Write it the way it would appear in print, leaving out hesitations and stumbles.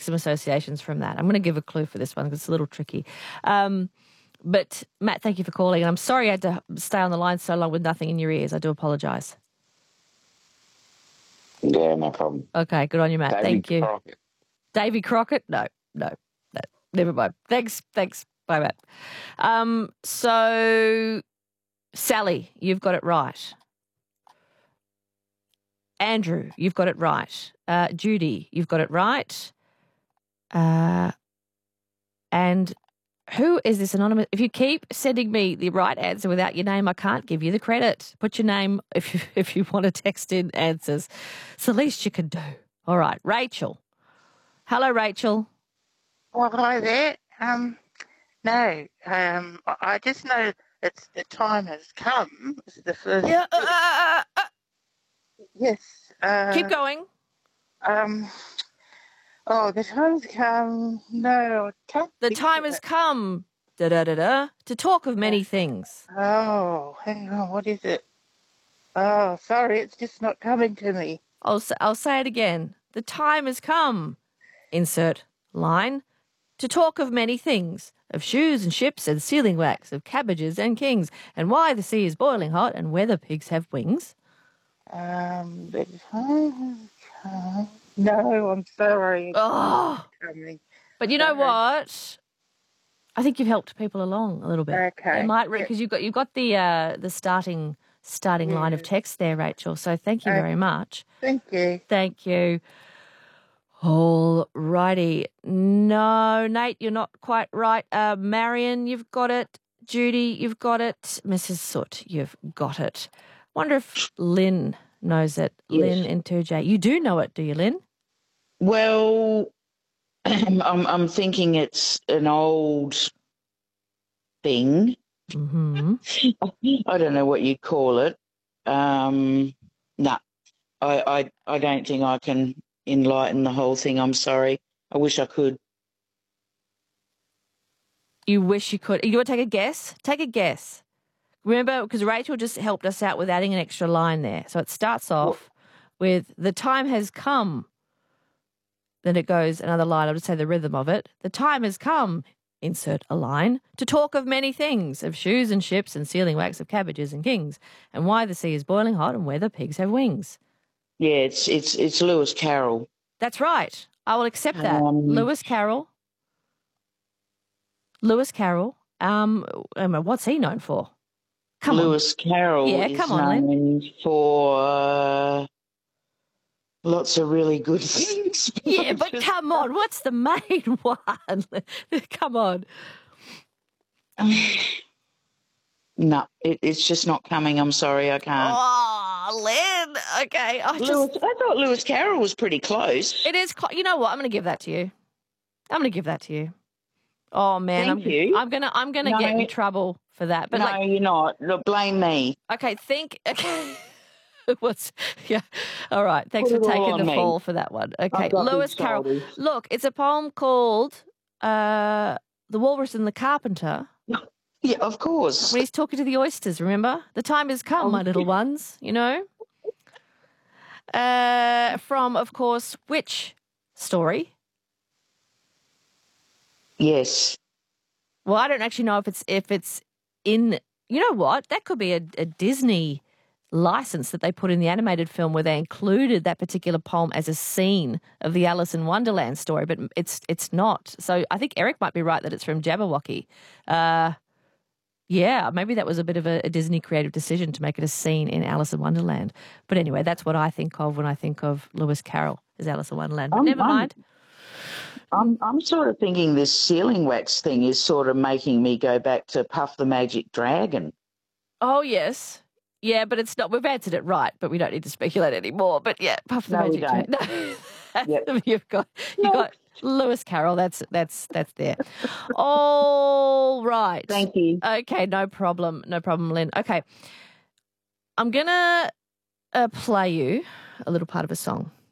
some associations from that. I'm going to give a clue for this one because it's a little tricky. But, Matt, thank you for calling. And I'm sorry I had to stay on the line so long with nothing in your ears. I do apologise. Yeah, no problem. Okay, good on you, Matt. Thank you. Crockett. Davy Crockett? No. Never mind. Thanks. Bye, Matt. So, Sally, you've got it right. Andrew, you've got it right. Judy, you've got it right. And who is this anonymous? If you keep sending me the right answer without your name, I can't give you the credit. Put your name if you want to text in answers. It's the least you can do. All right, Rachel. Hello, Rachel. Well, hi there. No, I just know it's the time has come. It's the first. Yeah. Yes. Keep going. Oh, the time's come. No, I can't. The time has come. To talk of many things. Oh, hang on. What is it? Oh, sorry, it's just not coming to me. I'll say it again. The time has come. Insert line. To talk of many things, of shoes and ships and sealing wax, of cabbages and kings, and why the sea is boiling hot and whether pigs have wings. The time has come. No, I'm sorry. Oh, but you know what? I think you've helped people along a little bit. Okay. They might because you've got the starting line of text there, Rachel. So thank you very much. Thank you. Thank you. All righty. No, Nate, you're not quite right. Marion, you've got it. Judy, you've got it. Mrs. Soot, you've got it. Wonder if Lynn knows it. Yes. Lynn in 2J. You do know it, do you, Lynn? Well, I'm thinking it's an old thing. Mm-hmm. I don't know what you'd call it. No, I don't think I can enlighten the whole thing. I'm sorry. I wish I could. You wish you could. You want to take a guess? Take a guess. Remember, because Rachel just helped us out with adding an extra line there. So it starts off with, the time has come. Then it goes another line. I'll just say the rhythm of it. The time has come, insert a line, to talk of many things, of shoes and ships and sealing wax, of cabbages and kings, and why the sea is boiling hot and whether pigs have wings. Yeah, it's Lewis Carroll. That's right. I will accept that. Lewis Carroll. Lewis Carroll. What's he known for? Lewis Carroll is known for lots of really good things. Yeah, but come on, what's the main one? Come on. No, it's just not coming. I'm sorry, I can't. Oh, Lynn. Okay. I thought Lewis Carroll was pretty close. It is. You know what? I'm going to give that to you. Oh man, Thank you. I'm gonna get in trouble for that. But no, you're not. Look, blame me. Okay, all right. Thanks for taking the fall for that one. Okay, Lewis Carroll. Look, it's a poem called "The Walrus and the Carpenter." Yeah, of course. When he's talking to the oysters, remember? The time has come, my little ones. You know. From, of course, which story? Yes. Well, I don't actually know if it's in. You know what? That could be a Disney license that they put in the animated film where they included that particular poem as a scene of the Alice in Wonderland story, but it's not. So I think Eric might be right that it's from Jabberwocky. Yeah, maybe that was a bit of a Disney creative decision to make it a scene in Alice in Wonderland. But anyway, that's what I think of when I think of Lewis Carroll as Alice in Wonderland. But never mind. I'm sort of thinking this sealing wax thing is sort of making me go back to Puff the Magic Dragon. Oh, yes. Yeah, but it's not. We've answered it right, but we don't need to speculate anymore. But yeah, Puff the Magic Dragon. No, you've got Lewis Carroll. That's there. All right. Thank you. Okay, no problem, Lynn. Okay, I'm gonna play you a little part of a song.